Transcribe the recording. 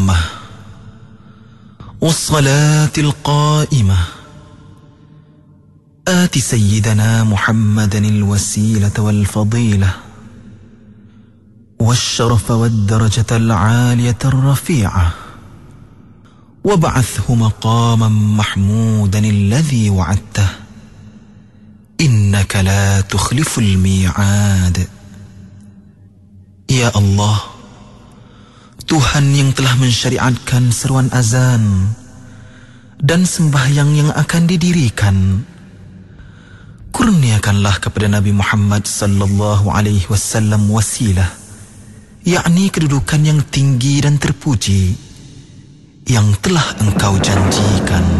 التامة والصلاة القائمة آت سيدنا محمدا الوسيلة والفضيلة والشرف والدرجة العالية الرفيعة وابعثه مقاما محمودا الذي وعدته إنك لا تخلف الميعاد. Ya Allah, Tuhan yang telah mensyariatkan seruan azan dan sembahyang yang akan didirikan, kurniakanlah kepada Nabi Muhammad sallallahu alaihi wasallam wasilah, yakni kedudukan yang tinggi dan terpuji yang telah Engkau janjikan.